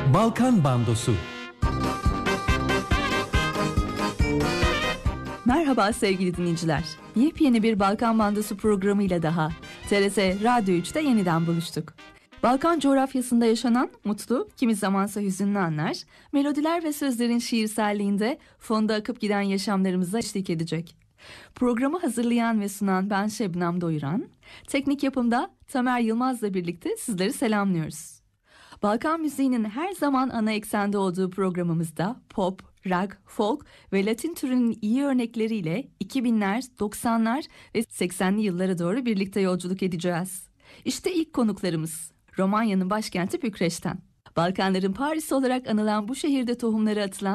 Balkan Bandosu. Merhaba sevgili dinleyiciler. Yepyeni bir Balkan Bandosu programıyla daha TRT Radyo 3'te yeniden buluştuk. Balkan coğrafyasında yaşanan mutlu, kimi zamansa hüzünlü anlar, melodiler ve sözlerin şiirselliğinde fonda akıp giden yaşamlarımıza eşlik edecek. Programı hazırlayan ve sunan ben Şebnem Doyuran, teknik yapımda Tamer Yılmaz'la birlikte sizleri selamlıyoruz. Balkan müziğinin her zaman ana eksende olduğu programımızda pop, rock, folk ve Latin türünün iyi örnekleriyle 2000'ler, 90'lar ve 80'li yıllara doğru birlikte yolculuk edeceğiz. İşte ilk konuklarımız. Romanya'nın başkenti Bükreş'ten. Balkanların Paris'i olarak anılan bu şehirde tohumları atılan